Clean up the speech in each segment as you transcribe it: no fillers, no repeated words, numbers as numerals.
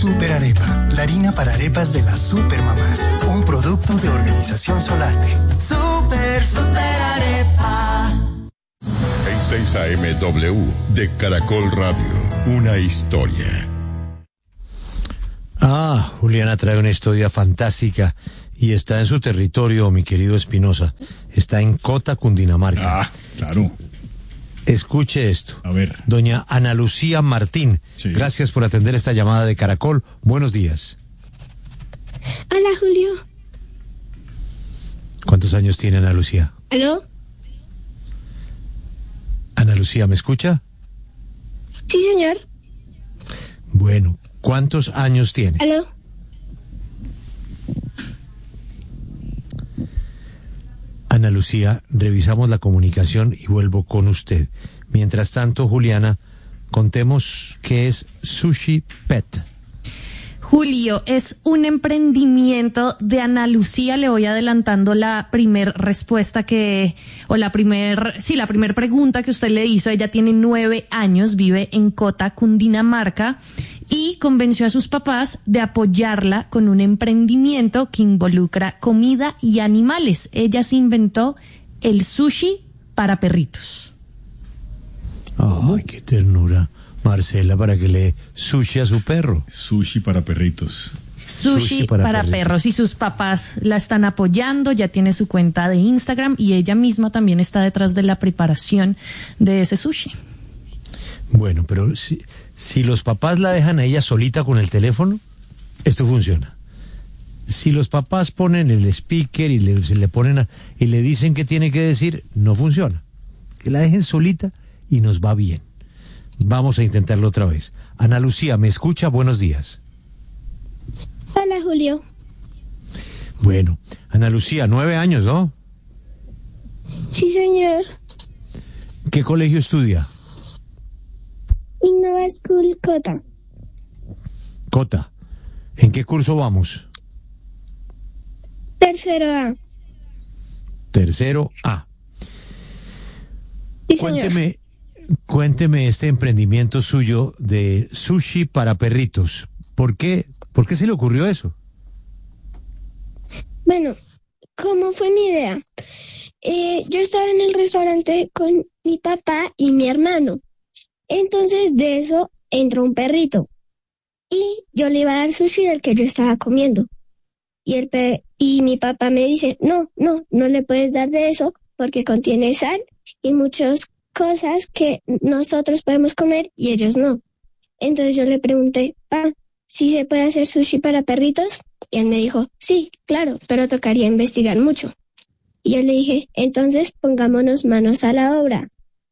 Super Arepa, la harina para arepas de las supermamás. Un producto de Organización Solarte. Super Arepa. En 6 AM de Caracol Radio, una historia. Juliana trae una historia fantástica y está en su territorio, mi querido Espinosa. Está en Cota, Cundinamarca. Claro. Escuche esto. A ver. Doña Ana Lucía Martín, sí. Gracias por atender esta llamada de Caracol. Buenos días. Hola, Julio. ¿Cuántos años tiene Ana Lucía? ¿Aló? Ana Lucía, ¿me escucha? Sí, señor. Bueno, ¿cuántos años tiene? ¿Aló? Ana Lucía, revisamos la comunicación y vuelvo con usted. Mientras tanto, Juliana, contemos qué es Sushi Pet. Julio, es un emprendimiento de Ana Lucía. Le voy adelantando la primer respuesta la primer pregunta que usted le hizo. Ella tiene 9 años, vive en Cota, Cundinamarca, y convenció a sus papás de apoyarla con un emprendimiento que involucra comida y animales. Ella se inventó el sushi para perritos. Ay, qué ternura. Marcela, para que le dé sushi a su perro. Sushi para perritos. Sushi para perros. Y sus papás la están apoyando, ya tiene su cuenta de Instagram y ella misma también está detrás de la preparación de ese sushi. Bueno, pero si los papás la dejan a ella solita con el teléfono, esto funciona. Si los papás ponen el speaker y le ponen y le dicen qué tiene que decir, no funciona. Que la dejen solita y nos va bien. Vamos a intentarlo otra vez. Ana Lucía, ¿me escucha? Buenos días. Hola, Julio. Bueno, Ana Lucía, 9 años, ¿no? Sí, señor. ¿Qué colegio estudia? Innova School Cota. Cota. ¿En qué curso vamos? Tercero A. Tercero A. Sí, señor. Cuénteme este emprendimiento suyo de sushi para perritos. ¿Por qué se le ocurrió eso? Bueno, ¿cómo fue mi idea? Yo estaba en el restaurante con mi papá y mi hermano. Entonces de eso entró un perrito. Y yo le iba a dar sushi del que yo estaba comiendo. Y mi papá me dice, no le puedes dar de eso porque contiene sal y muchas cosas que nosotros podemos comer y ellos no. Entonces yo le pregunté, ¿sí se puede hacer sushi para perritos? Y él me dijo, sí, claro, pero tocaría investigar mucho. Y yo le dije, entonces pongámonos manos a la obra.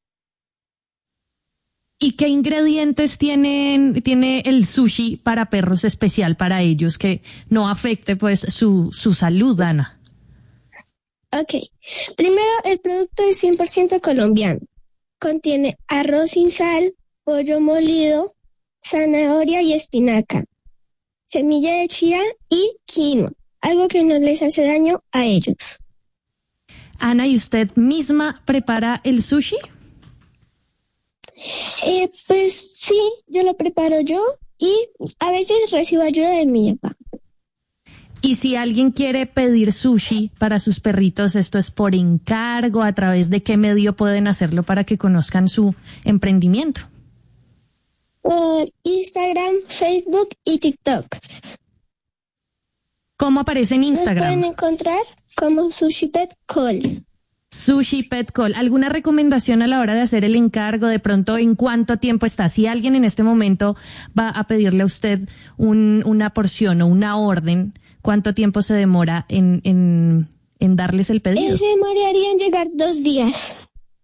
¿Y qué ingredientes tiene el sushi para perros especial para ellos que no afecte pues su salud, Ana? Ok, primero el producto es 100% colombiano. Contiene arroz sin sal, pollo molido, zanahoria y espinaca, semilla de chía y quinoa, algo que no les hace daño a ellos. Ana, ¿y usted misma prepara el sushi? Pues sí, yo lo preparo yo y a veces recibo ayuda de mi papá. Y si alguien quiere pedir sushi para sus perritos, ¿esto es por encargo? ¿A través de qué medio pueden hacerlo para que conozcan su emprendimiento? Por Instagram, Facebook y TikTok. ¿Cómo aparece en Instagram? Nos pueden encontrar como Sushi Pet Call. Sushi Pet Call. ¿Alguna recomendación a la hora de hacer el encargo? De pronto, ¿en cuánto tiempo está? Si alguien en este momento va a pedirle a usted una porción o una orden, ¿cuánto tiempo se demora en darles el pedido? Se demoraría en llegar 2 días.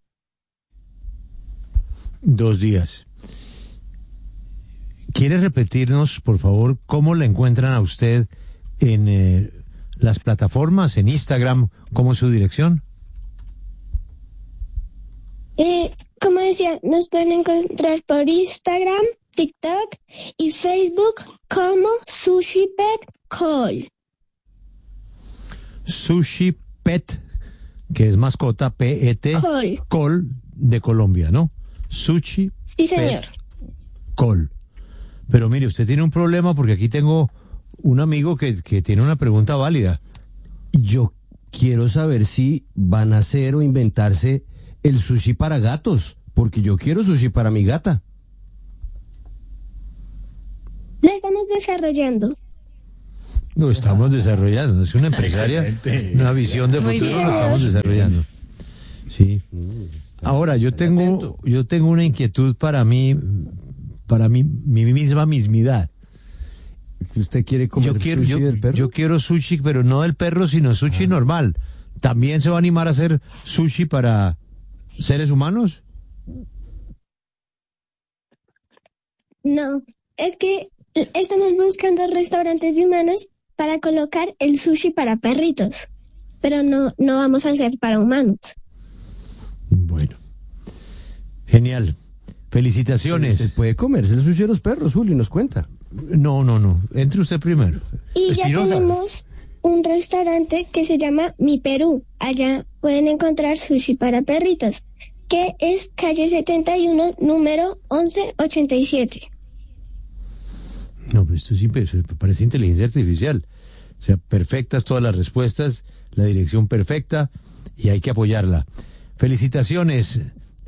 2 días. ¿Quiere repetirnos, por favor, cómo la encuentran a usted en las plataformas, en Instagram? ¿Cómo es su dirección? Como decía, nos pueden encontrar por Instagram, TikTok y Facebook como Sushi Pet Call. Sushi Pet, que es mascota, P-E-T, Call de Colombia, ¿no? Sushi Sí, señor. Pet Call. Pero mire, usted tiene un problema porque aquí tengo un amigo que tiene una pregunta válida. Yo quiero saber si van a hacer o inventarse el sushi para gatos, porque yo quiero sushi para mi gata. Lo estamos desarrollando. Lo estamos desarrollando, es una empresaria, Excelente. una visión de Muy futuro, bien. lo estamos desarrollando. Sí. Ahora, yo tengo una inquietud para mí, mi misma mismidad. ¿Usted quiere comer sushi del perro? Yo quiero sushi, pero no del perro, sino sushi normal. ¿También se va a animar a hacer sushi para seres humanos? No, es que estamos buscando restaurantes de humanos para colocar el sushi para perritos, pero no vamos a hacer para humanos. Bueno. Genial. Felicitaciones. Usted puede comerse el sushi de los perros, Julio, y nos cuenta. No. Entre usted primero. Y ya Espinosa. tenemos un restaurante que se llama Mi Perú. Allá pueden encontrar sushi para perritos, que es calle 71, número 1187. No, pero esto parece inteligencia artificial. O sea, perfectas todas las respuestas, la dirección perfecta y hay que apoyarla. Felicitaciones.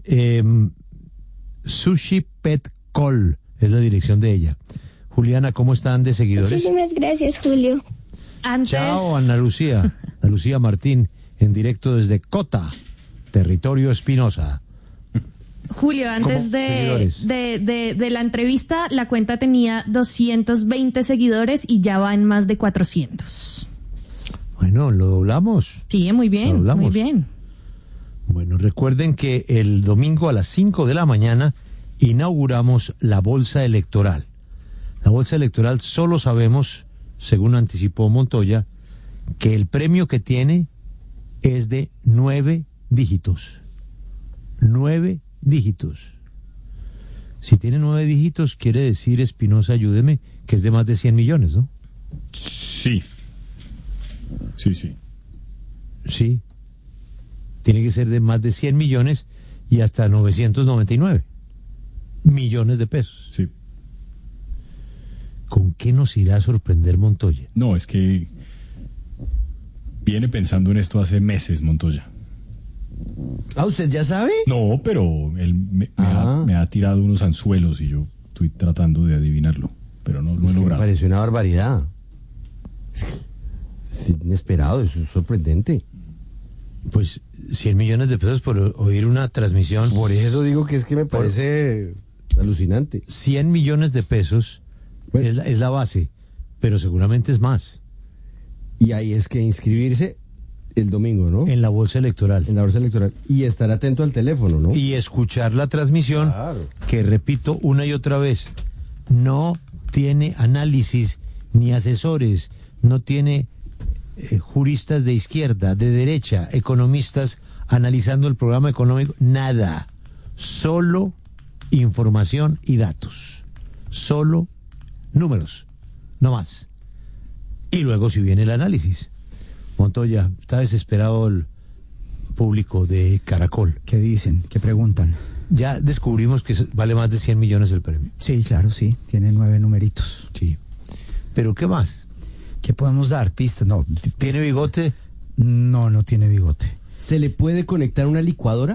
Sushi Pet Call es la dirección de ella. Juliana, ¿cómo están de seguidores? Muchísimas gracias, Julio. Antes, Chao, Ana Lucía. Ana Lucía Martín, en directo desde Cota, territorio Espinosa. Julio, antes ¿Cómo? Seguidores. de la entrevista, la cuenta tenía 220 seguidores y ya va en más de 400. Bueno, lo doblamos. Sí, muy bien, Hablamos. muy bien. Bueno, recuerden que el domingo a las 5 de la mañana inauguramos la bolsa electoral. La bolsa electoral solo sabemos, según anticipó Montoya, que el premio que tiene es de 9 dígitos. 9 dígitos. Si tiene 9 dígitos, quiere decir, Espinosa, ayúdeme, que es de más de 100 millones, ¿no? Sí. Sí. Sí. Tiene que ser de más de 100 millones y hasta 999 millones de pesos. Sí. ¿Con qué nos irá a sorprender Montoya? No, es que viene pensando en esto hace meses, Montoya. Ah, ¿usted ya sabe? No, pero él me ha tirado unos anzuelos y yo estoy tratando de adivinarlo, pero no lo he Es que me logrado. pareció una barbaridad. Es inesperado, eso es sorprendente. Pues 100 millones de pesos por oír una transmisión. Por eso digo que es que me parece alucinante. 100 millones de pesos Bueno. es la base, pero seguramente es más Y ahí es que inscribirse el domingo, ¿no? en la bolsa electoral. En la bolsa electoral. Y estar atento al teléfono, ¿no? Y escuchar la transmisión, Claro. que repito una y otra vez, no tiene análisis ni asesores, no tiene juristas de izquierda, de derecha, economistas analizando el programa económico, nada, solo información y datos, solo números, no más. Y luego si viene el análisis. Montoya, está desesperado el público de Caracol. ¿Qué dicen? ¿Qué preguntan? Ya descubrimos que vale más de 100 millones el premio. Sí, claro, sí. Tiene 9 numeritos. Sí. ¿Pero qué más? ¿Qué podemos dar? Pistas. No. ¿Tiene bigote? No tiene bigote. ¿Se le puede conectar una licuadora?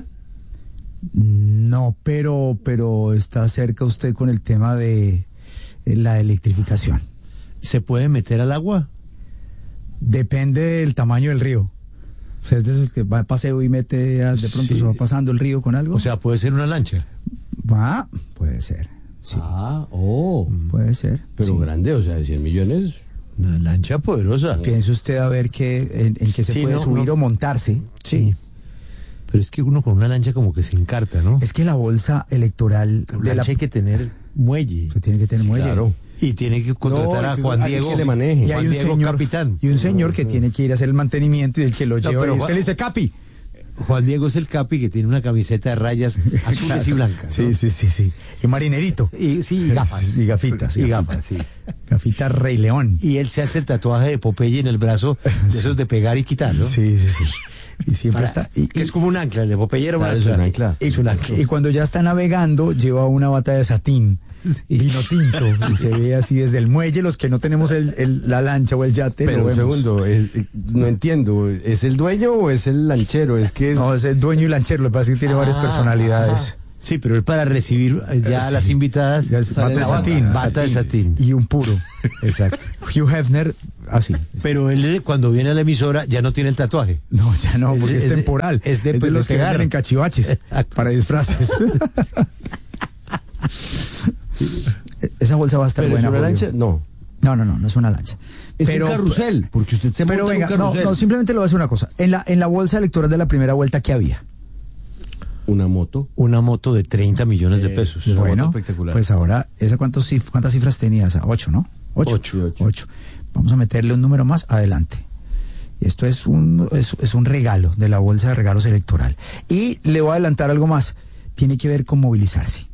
No, pero está cerca usted con el tema de la electrificación. ¿Se puede meter al agua? Depende del tamaño del río. O sea, es de esos que va a paseo y mete, de pronto Sí. se va pasando el río con algo. O sea, puede ser una lancha. Va, puede ser. Sí, Pero puede ser. sí. grande, o sea, 100 millones. Una lancha poderosa. Piense usted a ver en qué se Sí, puede no, subir no. o montarse. Sí. Pero es que uno con una lancha como que se encarta, ¿no? Es que la bolsa electoral Con de la lancha hay que tener muelle. que tiene que tener muelle. Claro. Y tiene que contratar No, a y Juan alguien Diego. que le maneje. Y Juan hay un Diego, señor, capitán. y un señor que tiene que ir a hacer el mantenimiento y el que lo No, lleva. pero Y usted Juan- le dice, Capi. Juan Diego es el capi que tiene una camiseta de rayas azules y blancas, ¿no? Sí. Y marinerito. Y, sí, y gafas. Y gafitas. Y gafas, sí. Gafita Rey León. Y él se hace el tatuaje de Popeye en el brazo, de esos de pegar y quitar, ¿no? Sí. Y siempre está. Que es como un ancla, el de Popeye era un Claro, es ancla. un ancla. Es un ancla. Y cuando ya está navegando, lleva una bata de satín. vino tinto, y se ve así desde el muelle, los que no tenemos la lancha o el yate. Pero un segundo, no entiendo, ¿es el dueño o es el lanchero? No, es el dueño y lanchero, lo que pasa es que tiene varias personalidades. Ajá. Sí, pero él para recibir ya a las invitadas, bata de satín y un puro. Exacto. Hugh Hefner, así. Pero él cuando viene a la emisora ya no tiene el tatuaje. No, ya no, porque es temporal. Es de los que venden en cachivaches para disfraces. Esa bolsa va a estar buena. ¿Es una lancha? No. No es una lancha. Es un carrusel, porque usted se monta en un carrusel. No, simplemente le voy a decir una cosa. En la bolsa electoral de la primera vuelta, ¿qué había? Una moto. Una moto de 30 millones de pesos. Bueno, pues ahora, ¿cuántas cifras tenía esa? 8, ¿no? 8. Vamos a meterle un número más adelante. Esto es un regalo de la bolsa de regalos electoral. Y le voy a adelantar algo más. Tiene que ver con movilizarse.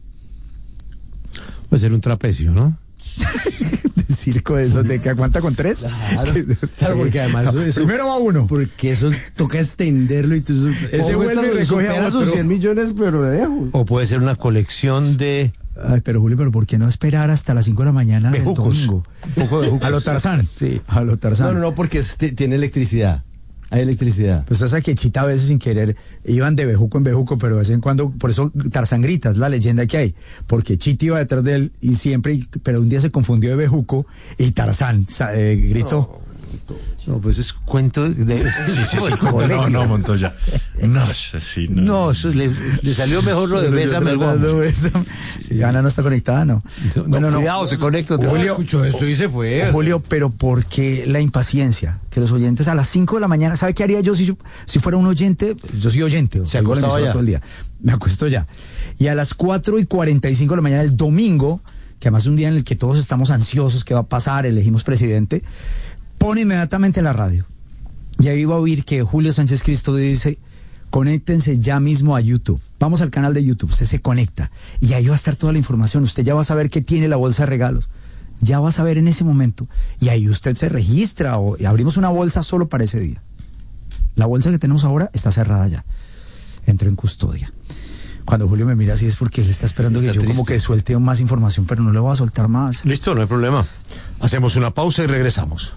Puede ser un trapecio, ¿no? De circo de esos de que aguanta con 3. Claro, porque además eso primero va uno. Porque eso toca extenderlo y tú ese vuelve y recoge a sus 100 millones, pero de lejos. O puede ser una colección de... Ay, pero Julio, ¿por qué no esperar hasta las 5 de la mañana del domingo? A lo Tarzán. Sí. A lo Tarzán. No, porque tiene electricidad. Hay electricidad. Pues esa que Chita a veces sin querer iban de bejuco en bejuco, pero de vez en cuando, por eso Tarzán grita, es la leyenda que hay, porque Chita iba detrás de él y siempre, pero un día se confundió de bejuco y Tarzán gritó. No, pues es cuento de... Sí, no, Montoya. No, sí, no. No, eso le salió mejor lo de Bésame el Bombo. Si Ana no está conectada, no. Bueno, cuidado, se conecta. Julio escuchó esto y se fue. Julio, pero ¿por qué la impaciencia? Que los oyentes a las 5 de la mañana, ¿sabe qué haría yo si fuera un oyente? Yo soy oyente. Se acostaba ya. Todo el día. Me acuesto ya. Y a las 4:45 de la mañana el domingo, que además es un día en el que todos estamos ansiosos, ¿qué va a pasar? Elegimos presidente. Pone inmediatamente la radio. Y ahí va a oír que Julio Sánchez Cristo dice, conéctense ya mismo a YouTube. Vamos al canal de YouTube, usted se conecta. Y ahí va a estar toda la información. Usted ya va a saber qué tiene la bolsa de regalos. Ya va a saber en ese momento. Y ahí usted se registra o abrimos una bolsa solo para ese día. La bolsa que tenemos ahora está cerrada ya. Entró en custodia. Cuando Julio me mira así es porque él está esperando que yo como que suelte más información, pero no le voy a soltar más. Listo, no hay problema. Hacemos una pausa y regresamos.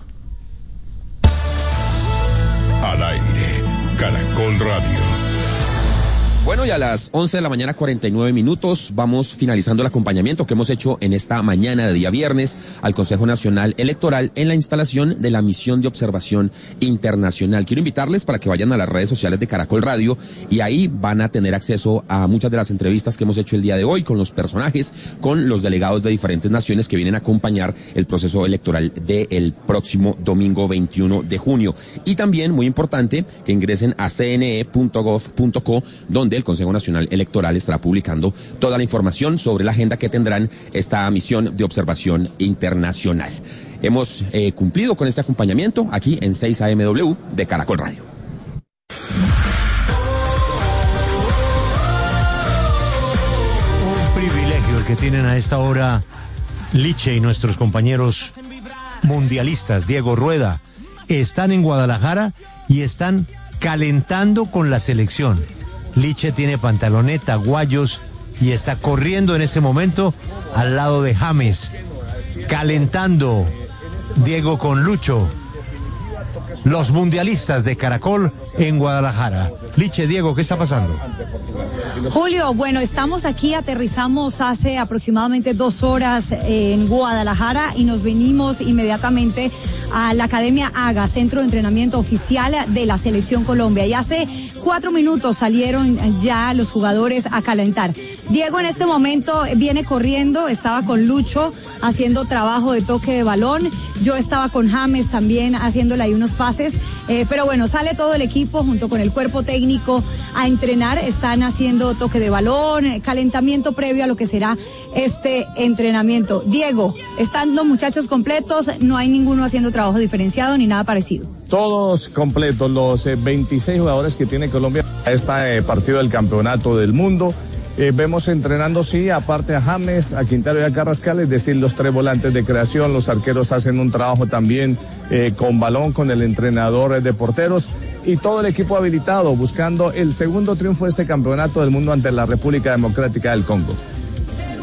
Al aire, Caracol Radio. Bueno, y a las 11 de la mañana, 49 minutos, vamos finalizando el acompañamiento que hemos hecho en esta mañana de día viernes al Consejo Nacional Electoral en la instalación de la misión de observación internacional. Quiero invitarles para que vayan a las redes sociales de Caracol Radio y ahí van a tener acceso a muchas de las entrevistas que hemos hecho el día de hoy con los personajes, con los delegados de diferentes naciones que vienen a acompañar el proceso electoral del próximo domingo 21 de junio. Y también, muy importante, que ingresen a cne.gov.co, donde el Consejo Nacional Electoral estará publicando toda la información sobre la agenda que tendrán esta misión de observación internacional. Hemos cumplido con este acompañamiento aquí en 6 AMW de Caracol Radio. Un privilegio el que tienen a esta hora Liche y nuestros compañeros mundialistas, Diego Rueda, están en Guadalajara y están calentando con la selección. Liche tiene pantaloneta, guayos y está corriendo en ese momento al lado de James, calentando Diego con Lucho, los mundialistas de Caracol en Guadalajara. Liche, Diego, ¿qué está pasando? Julio, bueno, estamos aquí, aterrizamos hace aproximadamente 2 horas en Guadalajara y nos venimos inmediatamente a la Academia AGA, Centro de Entrenamiento Oficial de la Selección Colombia. Y hace 4 minutos salieron ya los jugadores a calentar. Diego en este momento viene corriendo, estaba con Lucho haciendo trabajo de toque de balón. Yo estaba con James también haciéndole ahí unos pases. Pero bueno, sale todo el equipo junto con el cuerpo técnico a entrenar. Están haciendo toque de balón, calentamiento previo a lo que será este entrenamiento. Diego, ¿están los muchachos completos? No hay ninguno haciendo trabajo diferenciado ni nada parecido. Todos completos, los 26 jugadores que tiene Colombia a este partido del Campeonato del Mundo. Vemos entrenando, sí, aparte a James, a Quintero y a Carrascal, es decir, los 3 volantes de creación. Los arqueros hacen un trabajo también con balón, con el entrenador de porteros. Y todo el equipo habilitado, buscando el segundo triunfo de este Campeonato del Mundo ante la República Democrática del Congo.